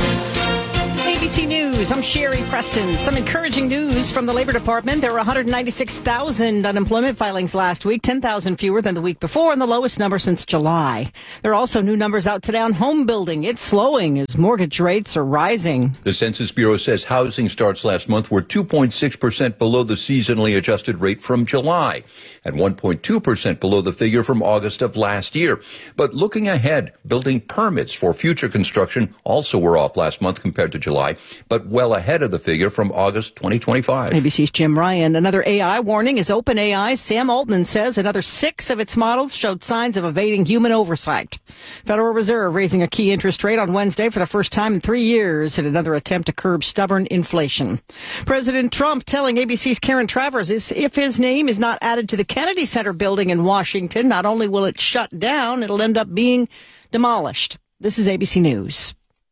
[SPEAKER 9] A B C News, I'm Sherry Preston. Some encouraging news from the Labor Department. There were one hundred ninety-six thousand unemployment filings last week, ten thousand fewer than the week before, and the lowest number since July. There are also new numbers out today on home building. It's slowing as mortgage rates are rising.
[SPEAKER 10] The Census Bureau says housing starts last month were two point six percent below the seasonally adjusted rate from July and one point two percent below the figure from August of last year. But looking ahead, building permits for future construction also were off last month compared to July, but well ahead of the figure from August twenty twenty-five.
[SPEAKER 9] A B C's Jim Ryan. Another A I warning is OpenAI. Sam Altman says another six of its models showed signs of evading human oversight. Federal Reserve raising a key interest rate on Wednesday for the first time in three years in another attempt to curb stubborn inflation. President Trump telling A B C's Karen Travers is if his name is not added to the Kennedy Center building in Washington, not only will it shut down, it'll end up being demolished. This is A B C News.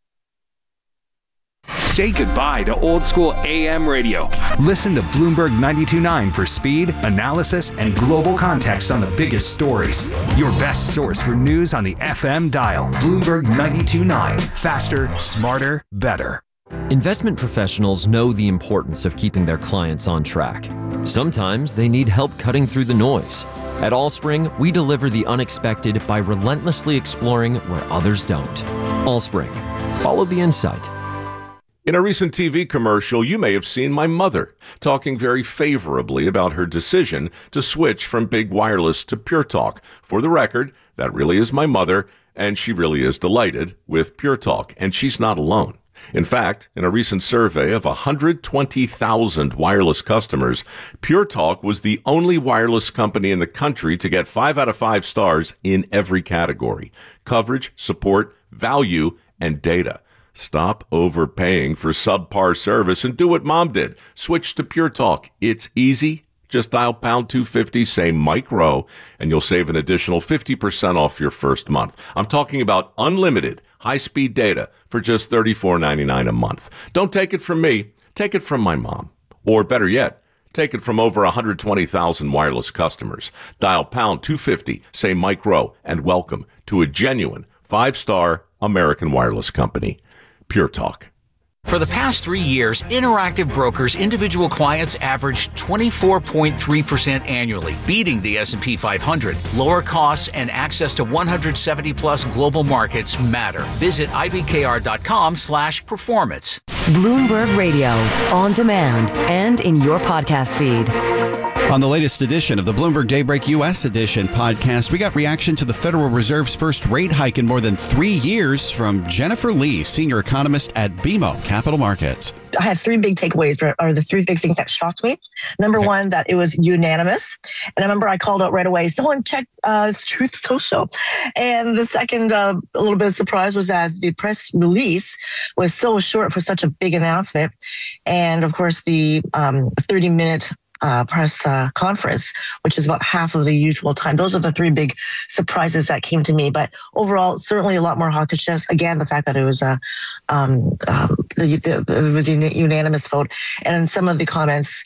[SPEAKER 1] Say goodbye to old school A M radio. Listen to Bloomberg ninety-two point nine for speed, analysis, and global context on the biggest stories. Your best source for news on the F M dial. Bloomberg ninety-two point nine. Faster, smarter, better.
[SPEAKER 14] Investment professionals know the importance of keeping their clients on track. Sometimes they need help cutting through the noise. At Allspring, we deliver the unexpected by relentlessly exploring where others don't. Allspring. Follow the insight.
[SPEAKER 15] In a recent T V commercial, you may have seen my mother talking very favorably about her decision to switch from big wireless to Pure Talk. For the record, that really is my mother, and she really is delighted with Pure Talk, and she's not alone. In fact, in a recent survey of one hundred twenty thousand wireless customers, Pure Talk was the only wireless company in the country to get five out of five stars in every category: coverage, support, value, and data. Stop overpaying for subpar service and do what Mom did. Switch to Pure Talk. It's easy. Just dial pound two fifty, say Mike Rowe, and you'll save an additional fifty percent off your first month. I'm talking about unlimited high-speed data for just thirty-four ninety-nine a month. Don't take it from me. Take it from my mom. Or better yet, take it from over one hundred twenty thousand wireless customers. Dial pound two fifty, say Mike Rowe, and welcome to a genuine five-star American wireless company. Pure Talk.
[SPEAKER 16] For the past three years, Interactive Brokers individual clients averaged twenty-four point three percent annually, beating the S and P five hundred. Lower costs and access to one hundred seventy plus global markets matter. Visit I B K R dot com slash performance.
[SPEAKER 7] Bloomberg Radio, on demand and in your podcast feed.
[SPEAKER 26] On the latest edition of the Bloomberg Daybreak U S Edition podcast, we got reaction to the Federal Reserve's first rate hike in more than three years from Jennifer Lee, senior economist at B M O Capital Markets.
[SPEAKER 27] I had three big takeaways, or the three big things that shocked me. Number okay. one, that it was unanimous. And I remember I called out right away, someone check uh, Truth Social. And the second, uh, a little bit of surprise was that the press release was so short for such a big announcement. And of course, the um, thirty minute Uh, press uh, conference, which is about half of the usual time. Those are the three big surprises that came to me. But overall, certainly a lot more hawkishness. Again, the fact that it was a um, um, the, the, it was a unanimous vote, and some of the comments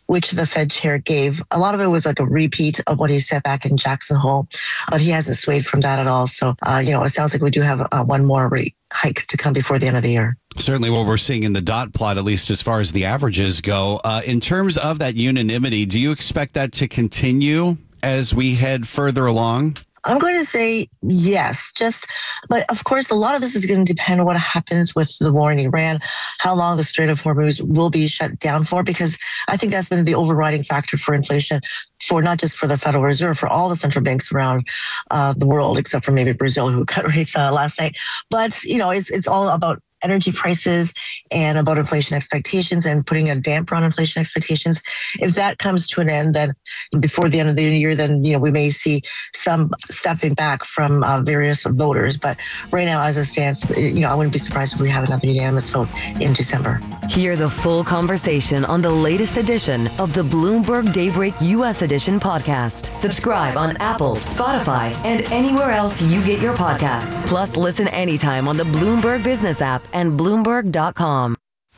[SPEAKER 27] which the Fed chair gave. A lot of it was like a repeat of what he said back in Jackson Hole, but he hasn't swayed from that at all. So, uh, you know, it sounds like we do have uh, one more rate hike to come before the end of the year.
[SPEAKER 26] Certainly what we're seeing in the dot plot, at least as far as the averages go. Uh, in terms of that unanimity, do you expect that to continue as we head further along?
[SPEAKER 27] I'm going to say yes, just, but of course, a lot of this is going to depend on what happens with the war in Iran, how long the Strait of Hormuz will be shut down for, because I think that's been the overriding factor for inflation, for not just for the Federal Reserve, for all the central banks around uh, the world, except for maybe Brazil, who cut rates uh, last night. But, you know, it's it's all about energy prices and about inflation expectations and putting a damper on inflation expectations. If that comes to an end, then before the end of the year, then, you know, we may see some stepping back from uh, various voters. But right now, as it stands, you know, I wouldn't be surprised if we have another unanimous vote in December.
[SPEAKER 7] Hear the full conversation on the latest edition of the Bloomberg Daybreak U S Edition podcast. Subscribe on Apple, Spotify, and anywhere else you get your podcasts. Plus, listen anytime on the Bloomberg Business app and Bloomberg dot com.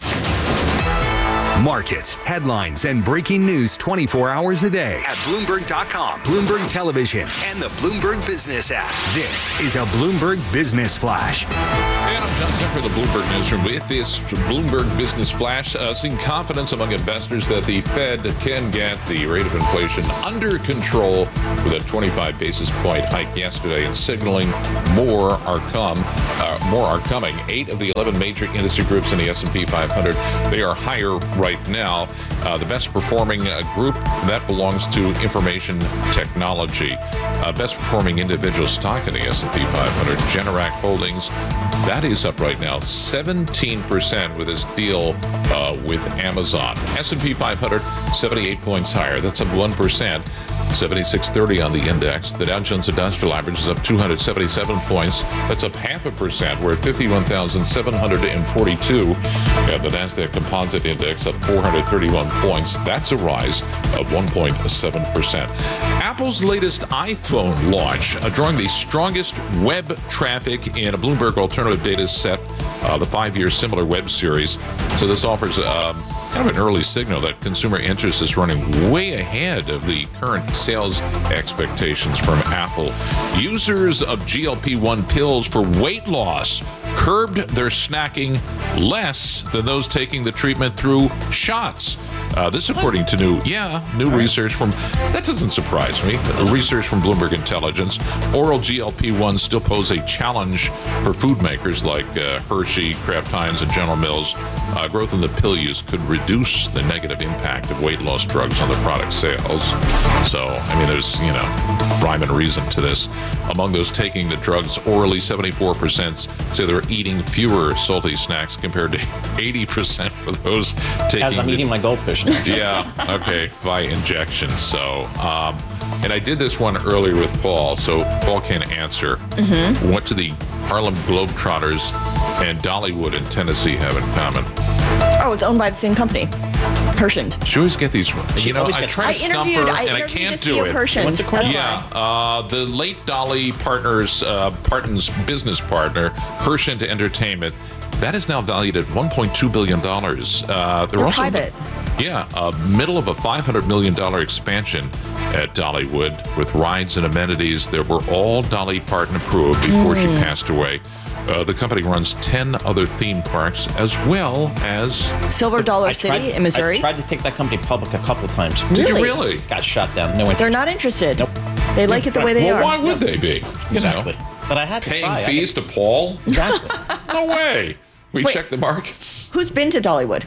[SPEAKER 1] Markets, headlines, and breaking news twenty-four hours a day at Bloomberg dot com, Bloomberg Television, and the Bloomberg Business app. This is a Bloomberg Business Flash.
[SPEAKER 13] And I'm John Temper, the Bloomberg Newsroom, with this Bloomberg Business Flash, uh, seeing confidence among investors that the Fed can get the rate of inflation under control with a twenty-five basis point hike yesterday, and signaling more are come, uh, more are coming. Eight of the eleven major industry groups in the S and P five hundred, they are higher right now. Uh, the best performing uh, group, that belongs to information technology. Uh, best performing individual stock in the S and P five hundred, Generac Holdings, that is up right now seventeen percent with this deal uh, with Amazon. S and P five hundred, seventy-eight points higher. That's up one percent. seventy-six thirty on the index. The Dow Jones Industrial Average is up two hundred seventy-seven points. That's up half a percent. We're at fifty-one thousand seven hundred forty-two. And the Nasdaq Composite Index up four hundred thirty-one points. That's a rise of one point seven percent. Apple's latest iPhone launch, uh, drawing the strongest web traffic in a Bloomberg Alternative Data set, uh, the five-year similar web series. So this offers um, kind of an early signal that consumer interest is running way ahead of the current sales expectations from Apple. Users of G L P one pills for weight loss curbed their snacking less than those taking the treatment through shots. Uh, this according to new, yeah, new research from, that doesn't surprise me, research from Bloomberg Intelligence. Oral G L P one still pose a challenge for food makers like uh, Hershey, Kraft Heinz, and General Mills. Uh, growth in the pill use could reduce the negative impact of weight loss drugs on the product sales. So, I mean, there's, you know, rhyme and reason to this. Among those taking the drugs orally, seventy-four percent say they're eating fewer salty snacks compared to eighty percent for those taking.
[SPEAKER 11] As I'm
[SPEAKER 13] the,
[SPEAKER 11] eating my goldfish now.
[SPEAKER 13] Yeah, okay, via injection. So, um, and I did this one earlier with Paul, so Paul can answer.
[SPEAKER 12] Mm-hmm.
[SPEAKER 13] What do the Harlem Globetrotters and Dollywood in Tennessee have in common?
[SPEAKER 12] Oh, it's owned by the same company, Hershend.
[SPEAKER 13] She always get these.
[SPEAKER 11] She
[SPEAKER 13] You know,
[SPEAKER 11] always
[SPEAKER 13] I
[SPEAKER 11] gets-
[SPEAKER 13] try
[SPEAKER 12] I
[SPEAKER 13] to stump
[SPEAKER 12] interviewed-
[SPEAKER 13] her,
[SPEAKER 12] I
[SPEAKER 13] and I
[SPEAKER 12] interviewed
[SPEAKER 13] can't
[SPEAKER 12] the C E
[SPEAKER 13] do
[SPEAKER 12] O
[SPEAKER 13] it.
[SPEAKER 12] of Hershend.
[SPEAKER 11] Went to Cornell.
[SPEAKER 13] Yeah, uh, the late Dolly Partners, uh, Parton's business partner, Hershend Entertainment, that is now valued at one point two billion dollars. Uh, they're,
[SPEAKER 12] They're
[SPEAKER 13] also
[SPEAKER 12] private.
[SPEAKER 13] Yeah, uh, middle of a five hundred million dollars expansion at Dollywood with rides and amenities that were all Dolly Parton approved before she
[SPEAKER 12] Mm.
[SPEAKER 13] passed away. Uh, the company runs ten other theme parks as well as
[SPEAKER 12] Silver Dollar
[SPEAKER 11] I
[SPEAKER 12] City
[SPEAKER 11] tried-
[SPEAKER 12] in Missouri.
[SPEAKER 11] I tried to take that company public a couple of times.
[SPEAKER 13] Did you
[SPEAKER 12] Really?
[SPEAKER 13] really?
[SPEAKER 11] Got shut down. No interest.
[SPEAKER 12] They're not interested.
[SPEAKER 11] Nope.
[SPEAKER 12] They like it the way they
[SPEAKER 13] well,
[SPEAKER 12] are.
[SPEAKER 13] why would they be? You
[SPEAKER 11] Exactly.
[SPEAKER 13] know,
[SPEAKER 11] But I had to
[SPEAKER 13] paying
[SPEAKER 11] try. I
[SPEAKER 13] fees to Paul?
[SPEAKER 11] Exactly.
[SPEAKER 13] No way. We
[SPEAKER 12] Wait.
[SPEAKER 13] check the markets.
[SPEAKER 12] Who's been to Dollywood?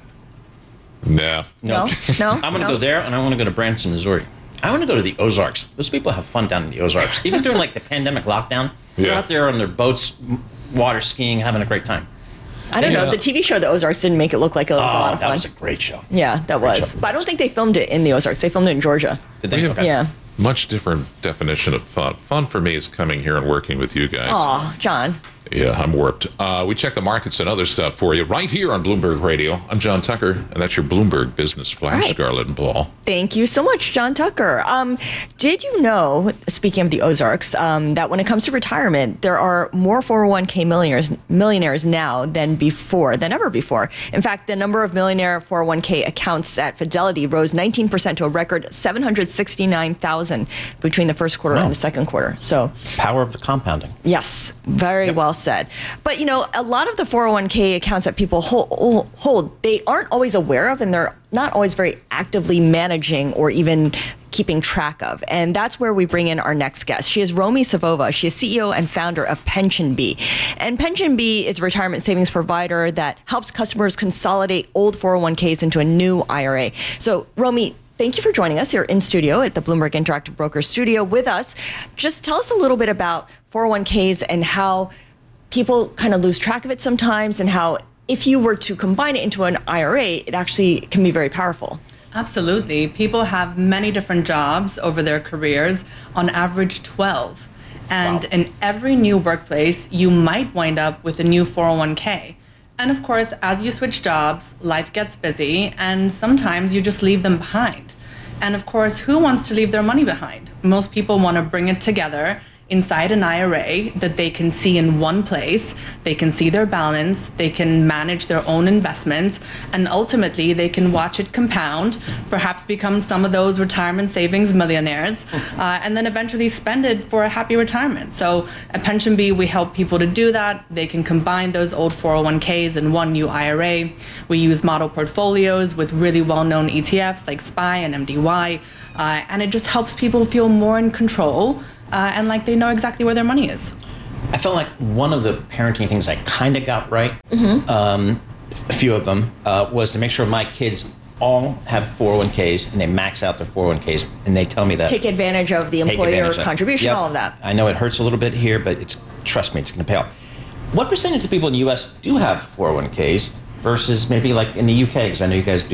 [SPEAKER 13] Nah.
[SPEAKER 12] No, no.
[SPEAKER 11] I'm going to
[SPEAKER 12] no?
[SPEAKER 11] go there, and I want to go to Branson, Missouri. I want to go to the Ozarks. Those people have fun down in the Ozarks. Even during like the pandemic lockdown, they're
[SPEAKER 13] Yeah.
[SPEAKER 11] out there on their boats, m- water skiing, having a great time.
[SPEAKER 12] I don't
[SPEAKER 13] Yeah.
[SPEAKER 12] know. The T V show, The Ozarks, didn't make it look like it was a lot
[SPEAKER 11] Oh,
[SPEAKER 12] of
[SPEAKER 11] that
[SPEAKER 12] fun.
[SPEAKER 11] was a great show.
[SPEAKER 12] Yeah, that was.
[SPEAKER 11] show.
[SPEAKER 12] But I don't think they filmed it in the Ozarks. They filmed it in Georgia.
[SPEAKER 11] Did they?
[SPEAKER 13] We have-
[SPEAKER 11] Okay.
[SPEAKER 12] Yeah.
[SPEAKER 13] Much different definition of fun. Fun for me is coming here and working with you guys.
[SPEAKER 12] Aw, John.
[SPEAKER 13] Yeah, I'm warped. Uh, we check the markets and other stuff for you right here on Bloomberg Radio. I'm John Tucker, and that's your Bloomberg Business Flash,
[SPEAKER 12] Right.
[SPEAKER 13] Scarlett and Paul.
[SPEAKER 12] Thank you so much, John Tucker. Um, did you know, speaking of the Ozarks, um, that when it comes to retirement, there are more four oh one k millionaires millionaires now than before, than ever before. In fact, the number of millionaire four oh one k accounts at Fidelity rose nineteen percent to a record seven hundred sixty-nine thousand between the first quarter
[SPEAKER 11] Wow.
[SPEAKER 12] and the second quarter. So,
[SPEAKER 11] power of compounding.
[SPEAKER 12] yes, very well said. But, you know, a lot of the four oh one k accounts that people hold, hold, they aren't always aware of, and they're not always very actively managing or even keeping track of. And that's where we bring in our next guest. She is Romy Savova. She is C E O and founder of PensionBee. And PensionBee is a retirement savings provider that helps customers consolidate old four oh one k's into a new I R A. So, Romy, thank you for joining us here in studio at the Bloomberg Interactive Brokers studio with us. Just tell us a little bit about four oh one k's and how people kind of lose track of it sometimes, and how if you were to combine it into an I R A, it actually can be very powerful.
[SPEAKER 17] Absolutely. People have many different jobs over their careers, on average twelve. And wow. in every new workplace, you might wind up with a new four oh one k. And of course, as you switch jobs, life gets busy, and sometimes you just leave them behind. And of course, who wants to leave their money behind? Most people want to bring it together inside an I R A that they can see in one place. They can see their balance, they can manage their own investments, and ultimately they can watch it compound, perhaps become some of those retirement savings millionaires, uh, and then eventually spend it for a happy retirement. So at PensionBee, we help people to do that. They can combine those old four oh one k's in one new I R A. We use model portfolios with really well-known E T Fs like S P Y and M D Y, uh, and it just helps people feel more in control, Uh, and like they know exactly where their money is.
[SPEAKER 11] I felt like one of the parenting things I kind of got right,
[SPEAKER 12] Mm-hmm.
[SPEAKER 11] um, a few of them, uh, was to make sure my kids all have four oh one k's and they max out their four oh one k's, and they tell me that.
[SPEAKER 12] Take advantage of the
[SPEAKER 11] Take
[SPEAKER 12] employer
[SPEAKER 11] advantage of-
[SPEAKER 12] contribution,
[SPEAKER 11] Yep.
[SPEAKER 12] all of that.
[SPEAKER 11] I know it hurts a little bit here, but it's trust me, it's going to pay off. What percentage of people in the U S do have four oh one k's versus maybe like in the U K? Because I know you guys do